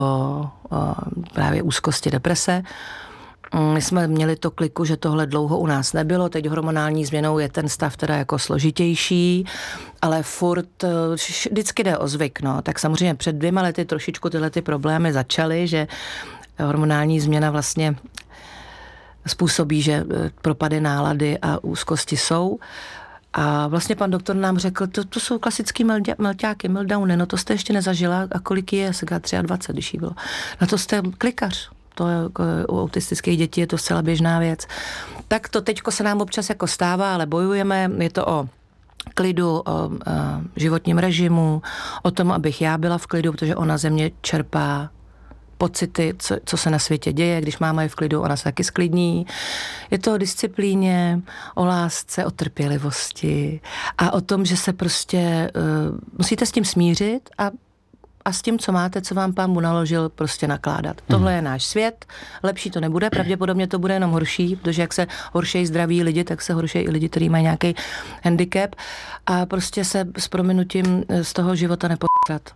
právě úzkosti, deprese. My jsme měli to kliku, že tohle dlouho u nás nebylo, teď hormonální změnou je ten stav teda jako složitější, ale furt vždycky jde o zvyk, no. Tak samozřejmě před 2 lety trošičku tyhle ty problémy začaly, že hormonální změna vlastně způsobí, že propady nálady a úzkosti jsou. A vlastně pan doktor nám řekl, to jsou klasický melťáky, meltdowny, no to jste ještě nezažila, a kolik je, se 23, když jí bylo. No to jste klikař. To je, u autistických dětí je to zcela běžná věc. Tak to teďko se nám občas jako stává, ale bojujeme, je to o klidu, o životním režimu, o tom, abych já byla v klidu, protože ona ze mě čerpá pocity, co se na světě děje, když máma je v klidu, ona se taky sklidní. Je to o disciplíně, o lásce, o trpělivosti a o tom, že se prostě musíte s tím smířit a s tím, co máte, co vám pán Bůh naložil, prostě nakládat. Tohle je náš svět, lepší to nebude, pravděpodobně to bude jenom horší, protože jak se horšejí zdraví lidi, tak se horší i lidi, kteří mají nějaký handicap a prostě se s prominutím z toho života nepotrat.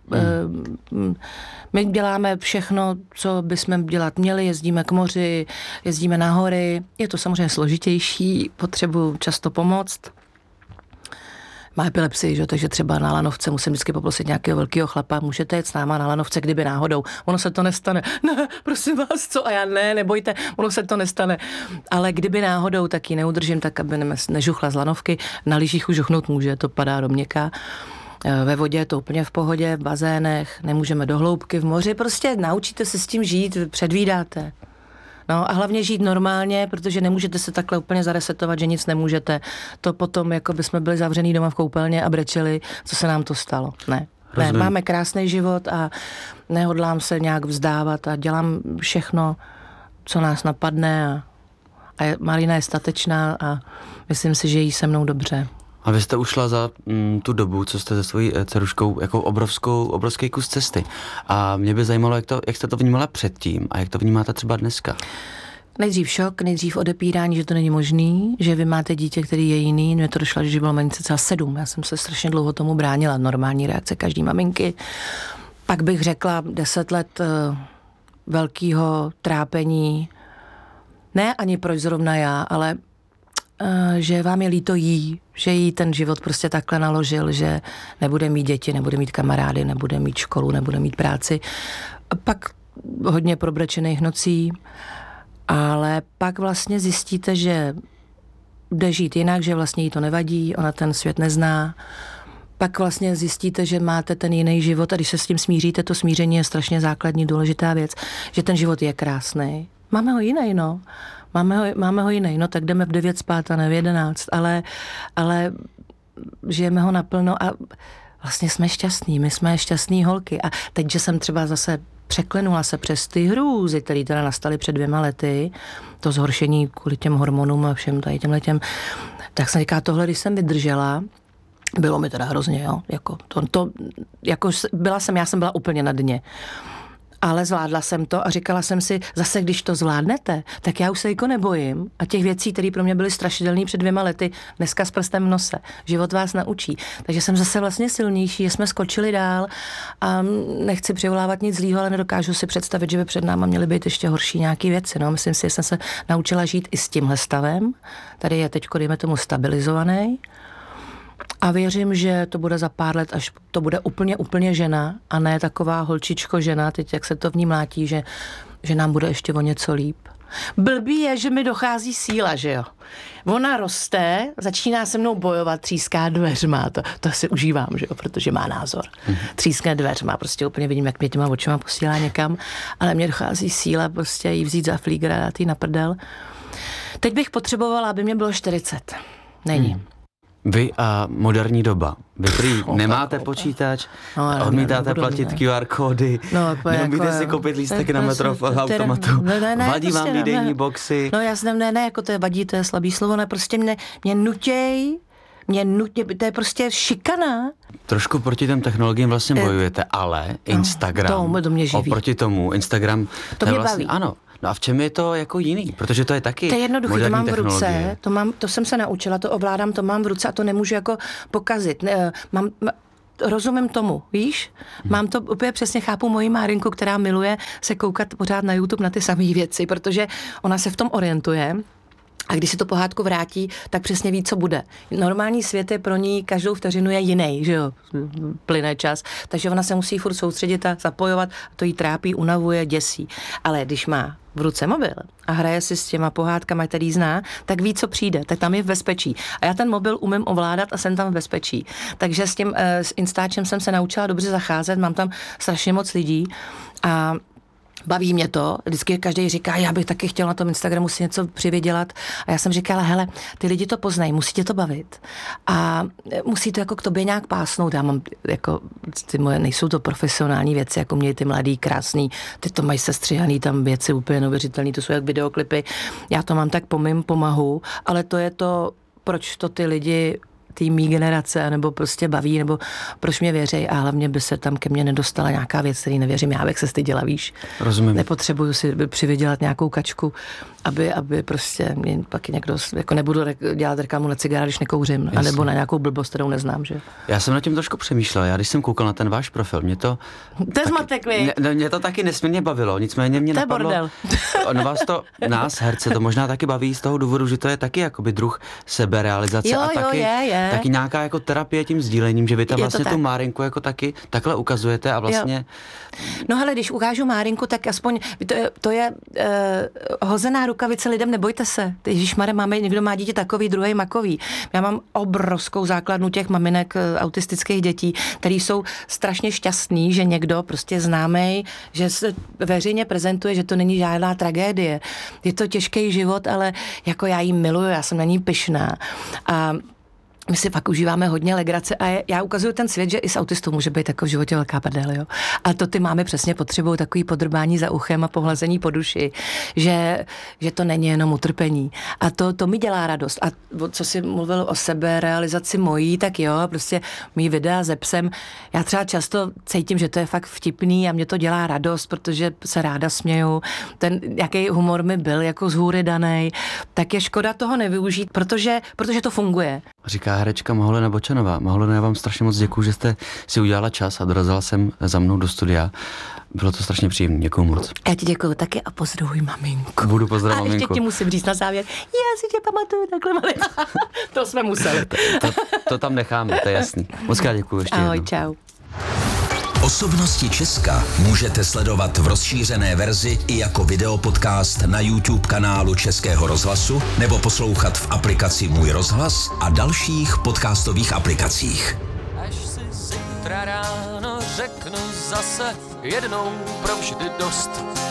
My děláme všechno, co bychom dělat měli, jezdíme k moři, jezdíme na hory, je to samozřejmě složitější, potřebuji často pomoct. Má epilepsii, že? Takže třeba na lanovce musím vždycky poprosit nějakého velkého chlapa, můžete jet s náma na lanovce, kdyby náhodou. Ono se to nestane. Ne, prosím vás, co? A já nebojte, ono se to nestane. Ale kdyby náhodou, tak ji neudržím, tak aby nežuchla z lanovky. Na lyžích už žuchnout může, to padá do měka. Ve vodě je to úplně v pohodě, v bazénech, nemůžeme do hloubky, v moři. Prostě naučíte se s tím žít, předvídáte. No a hlavně žít normálně, protože nemůžete se takhle úplně zaresetovat, že nic nemůžete. To potom, jako bychom byli zavřený doma v koupelně a brečeli, co se nám to stalo. Ne, máme krásný život a nehodlám se nějak vzdávat a dělám všechno, co nás napadne a Marina je statečná a myslím si, že jí se mnou dobře. A vy jste ušla za tu dobu, co jste se svojí dceruškou, jako obrovský kus cesty. A mě by zajímalo, jak jste to vnímala předtím a jak to vnímáte třeba dneska. Nejdřív šok, nejdřív odepírání, že to není možný, že vy máte dítě, který je jiný. Mně to došlo, že bylo malince celá 7. Já jsem se strašně dlouho tomu bránila. Normální reakce každý maminky. Pak bych řekla 10 let velkého trápení. Ne ani proč zrovna já, ale že vám je líto jí, že jí ten život prostě takhle naložil, že nebude mít děti, nebude mít kamarády, nebude mít školu, nebude mít práci. Pak hodně probrečených nocí, ale pak vlastně zjistíte, že jde žít jinak, že vlastně jí to nevadí, ona ten svět nezná. Pak vlastně zjistíte, že máte ten jiný život a když se s tím smíříte, to smíření je strašně základní, důležitá věc, že ten život je krásný. Máme ho jiný, no. Máme ho jiný, no tak jdeme v 9 spát a ne v 11, ale žijeme ho naplno a vlastně jsme šťastní, my jsme šťastný holky a teď, že jsem třeba zase překlenula se přes ty hrůzy, které teda nastaly před 2 lety, to zhoršení kvůli těm hormonům a všem tady těmhletěm, tak jsem říkala, tohle, když jsem vydržela, bylo mi teda hrozně, jo, já jsem byla úplně na dně. Ale zvládla jsem to a říkala jsem si, zase když to zvládnete, tak já už se jako nebojím a těch věcí, které pro mě byly strašidelné před 2 lety, dneska s prstem v nose. Život vás naučí. Takže jsem zase vlastně silnější, že jsme skočili dál a nechci přivolávat nic zlýho, ale nedokážu si představit, že by před náma měly být ještě horší nějaké věci. No. Myslím si, že jsem se naučila žít i s tímhle stavem. Tady je teďko, dejme tomu, stabilizovaný. A věřím, že to bude za pár let, až to bude úplně žena a ne taková holčičko žena, teď jak se to v ní mlátí, že nám bude ještě o něco líp. Blbý je, že mi dochází síla, že jo. Ona roste, začíná se mnou bojovat, tříská dveřma, to si užívám, že jo, protože má názor. Tříská dveřma, prostě úplně vidím, jak mě těma očima posílá někam, ale mně dochází síla prostě jí vzít za flígra a dát jí na prdel. Teď bych potřebovala, aby mě bylo 40. Není. Vy a moderní doba. Vy prý nemáte počítač, odmítáte platit QR kódy, neumíte si koupit lístek na metro v automatu, vadí vám výdejní boxy. No já jsem, ne, jako to je vadí, to je slabý slovo, ne, prostě mě nutěj, to je prostě šikana. Trošku proti těm technologiím vlastně bojujete, ale Instagram, to mě živí. Oproti tomu, Instagram, to mě vlastně, baví. Ano. No a v čem je to jako jiný? Protože to je taky to je jednoduché, to mám v technologie. ruce, to jsem se naučila, to ovládám, to mám v ruce a to nemůžu jako pokazit. rozumím tomu, víš? Mám to úplně přesně, chápu moji Márinku, která miluje se koukat pořád na YouTube na ty samé věci, protože ona se v tom orientuje. A když si to pohádku vrátí, tak přesně ví, co bude. Normální svět je pro ní každou vteřinu je jiný, že jo, plyne čas, takže ona se musí furt soustředit a zapojovat, to jí trápí, unavuje, děsí. Ale když má v ruce mobil a hraje si s těma pohádkama, který zná, tak ví, co přijde, tak tam je v bezpečí. A já ten mobil umím ovládat a jsem tam v bezpečí. Takže s tím s Instačem jsem se naučila dobře zacházet, mám tam strašně moc lidí a baví mě to, vždycky každý říká, já bych taky chtěl na tom Instagramu si něco přivydělat a já jsem říkala, hele, ty lidi to poznají, musí tě to bavit a musí to jako k tobě nějak pásnout, já mám jako, ty moje, nejsou to profesionální věci, jako měli ty mladý, krásný, ty to mají sestřihaný tam věci úplně neuvěřitelný, to jsou jak videoklipy, já to mám tak pomahu, ale to je to, proč to ty lidi tý mý generace, nebo prostě baví, nebo proč mě věří a hlavně by se tam ke mně nedostala nějaká věc, který nevěřím, já bych se styděla, víš. Rozumím. Nepotřebuju si přivydělat nějakou kačku, aby prostě mě pak někdo, jako nebudu dělat reklamu na cigára, když nekouřím, anebo na nějakou blbost, kterou neznám, že? Já jsem nad tím trošku přemýšlel, já když jsem koukal na ten váš profil, mě to zmatek, mě to taky nesmírně bavilo, nicméně mě napadlo, nás herce to možná taky baví z toho důvodu, že to je taky jakoby druh seberealizace taky nějaká jako terapie tím sdílením, že vy tam vlastně tu Márinku jako taky takhle ukazujete a vlastně... No hele, když ukážu Márinku, tak aspoň to je hozená rukavice lidem, nebojte se. Ježišmarja, někdo má dítě takový, druhý makový. Já mám obrovskou základnu těch maminek autistických dětí, který jsou strašně šťastný, že někdo prostě známej, že se veřejně prezentuje, že to není žádná tragédie. Je to těžký život, ale jako já jí miluju, já jsem na ní pyšná. A my si fakt užíváme hodně legrace a já ukazuju ten svět, že i s autistou může být jako v životě velká prdel, jo. A to ty máme přesně potřebují takový podrbání za uchem a pohlazení po duši, že to není jenom utrpení. A to mi dělá radost. A co jsi mluvil o seberealizaci mojí, tak jo, prostě mý videa se psem, já třeba často cítím, že to je fakt vtipný a mě to dělá radost, protože se ráda směju. Ten, jaký humor mi byl jako z hůry danej, tak je škoda toho nevyužít, protože to funguje. Říká herečka Maholena Bočanová. Maholena, já vám strašně moc děkuju, že jste si udělala čas a dorazila jsem za mnou do studia. Bylo to strašně příjemné, děkuju moc. Já ti děkuju taky a pozdravuj maminku. Budu pozdravovat maminku. A ještě ti musím říct na závěr, já si tě pamatuju takhle malý. To jsme museli. To tam necháme, to je jasný. Moc krát děkuju ještě Ahoj, jednou. čau. Osobnosti Česka můžete sledovat v rozšířené verzi i jako videopodcast na YouTube kanálu Českého rozhlasu nebo poslouchat v aplikaci Můj rozhlas a dalších podcastových aplikacích. Až si zítra ráno řeknu zase jednou provždy dost.